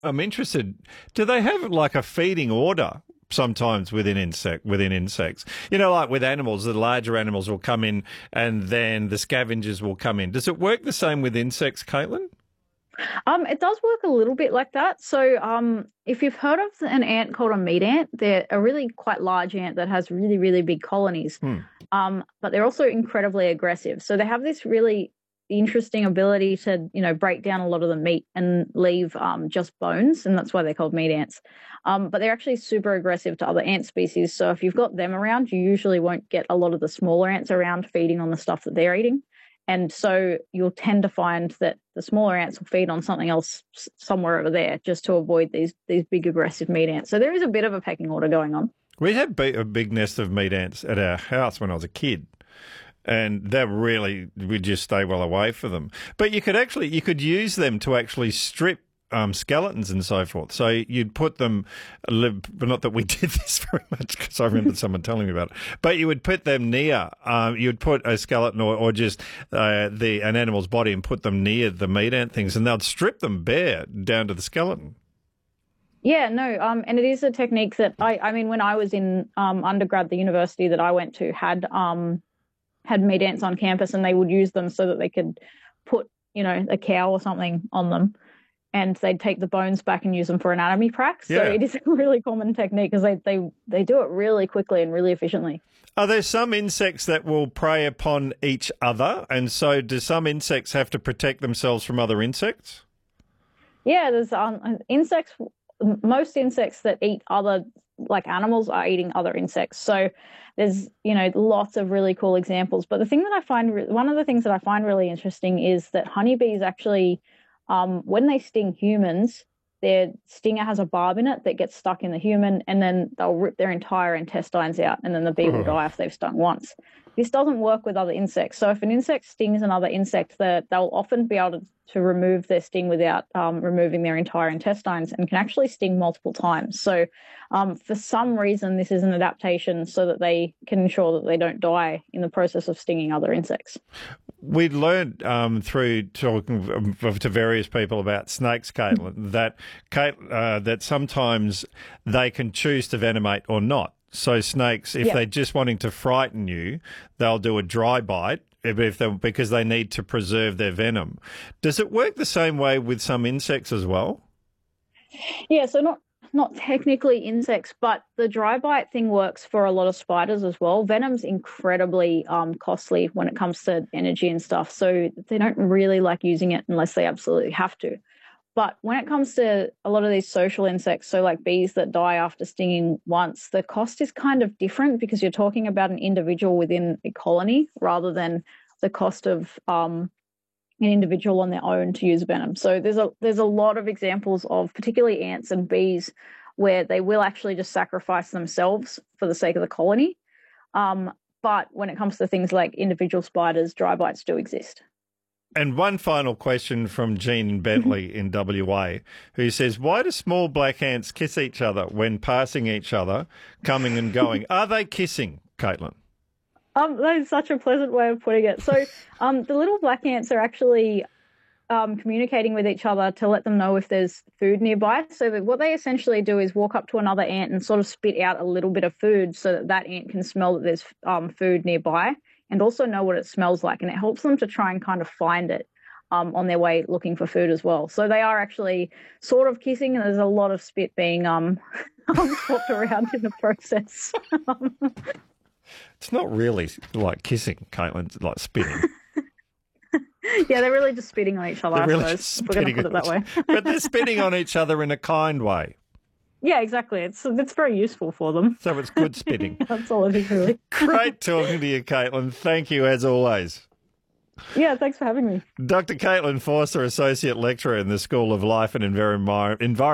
I'm interested. Do they have like a feeding order sometimes within insects? You know, like with animals, the larger animals will come in and then the scavengers will come in. Does it work the same with insects, Caitlin? It does work a little bit like that. So, if you've heard of an ant called a meat ant, they're a really quite large ant that has really, really big colonies. Hmm. But they're also incredibly aggressive. So they have this really interesting ability to, break down a lot of the meat and leave just bones, and that's why they're called meat ants. But they're actually super aggressive to other ant species. So if you've got them around, you usually won't get a lot of the smaller ants around feeding on the stuff that they're eating. And so you'll tend to find that the smaller ants will feed on something else somewhere over there just to avoid these big aggressive meat ants. So there is a bit of a pecking order going on. We had a big nest of meat ants at our house when I was a kid. And we just stay well away from them. But you could use them to actually strip skeletons and so forth. So you'd put them, but not that we did this very much because I remember someone telling me about it, but you would put them near, you'd put a skeleton or just an animal's body and put them near the meat ant things and they'd strip them bare down to the skeleton. Yeah, no, and it is a technique that I mean, when I was in undergrad, the university that I went to had meat ants on campus, and they would use them so that they could put, a cow or something on them, and they'd take the bones back and use them for anatomy pracs. So it is a really common technique because they do it really quickly and really efficiently. Are there some insects that will prey upon each other, and so do some insects have to protect themselves from other insects? Yeah, there's insects. Most insects that eat other, like animals, are eating other insects. So there's, lots of really cool examples. But one of the things that I find really interesting is that honeybees actually, when they sting humans, their stinger has a barb in it that gets stuck in the human, and then they'll rip their entire intestines out, and then the bee will die if they've stung once. This doesn't work with other insects. So if an insect stings another insect, they'll often be able to remove their sting without removing their entire intestines, and can actually sting multiple times. So for some reason, this is an adaptation so that they can ensure that they don't die in the process of stinging other insects. We learned through talking to various people about snakes, Caitlin, that sometimes they can choose to venomate or not. So snakes, if they're just wanting to frighten you, they'll do a dry bite because they need to preserve their venom. Does it work the same way with some insects as well? Yeah, so not technically insects, but the dry bite thing works for a lot of spiders as well. Venom's incredibly costly when it comes to energy and stuff, so they don't really like using it unless they absolutely have to. But when it comes to a lot of these social insects, so like bees that die after stinging once, the cost is kind of different because you're talking about an individual within a colony rather than the cost of an individual on their own to use venom. So there's a lot of examples of particularly ants and bees where they will actually just sacrifice themselves for the sake of the colony. But when it comes to things like individual spiders, dry bites do exist. And one final question from Jean Bentley in WA, who says, why do small black ants kiss each other when passing each other, coming and going? Are they kissing, Caitlin? That is such a pleasant way of putting it. So the little black ants are actually communicating with each other to let them know if there's food nearby. So what they essentially do is walk up to another ant and sort of spit out a little bit of food so that that ant can smell that there's food nearby, and also know what it smells like. And it helps them to try and kind of find it on their way looking for food as well. So they are actually sort of kissing, and there's a lot of spit being swapped around in the process. It's not really like kissing, Caitlin. It's like spitting. Yeah, they're really just spitting on each other, I suppose, if we're going to put it that way. But they're spitting on each other in a kind way. Yeah, exactly. It's very useful for them. So it's good spitting. That's all it is, really. Great talking to you, Caitlin. Thank you, as always. Yeah, thanks for having me. Dr. Caitlin Forster, Associate Lecturer in the School of Life and Environment